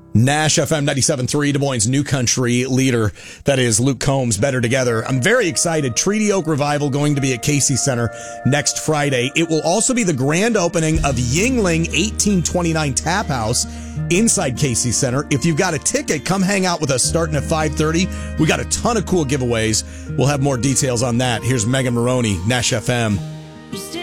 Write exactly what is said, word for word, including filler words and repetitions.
Nash F M ninety-seven point three, Des Moines' new country leader. That is Luke Combs, Better Together. I'm very excited. Treaty Oak Revival going to be at Casey Center next Friday. It will also be the grand opening of Yingling eighteen twenty-nine Tap House inside Casey Center. If you've got a ticket, come hang out with us starting at five thirty. We got a ton of cool giveaways. We'll have more details on that. Here's Megan Maroney, Nash F M.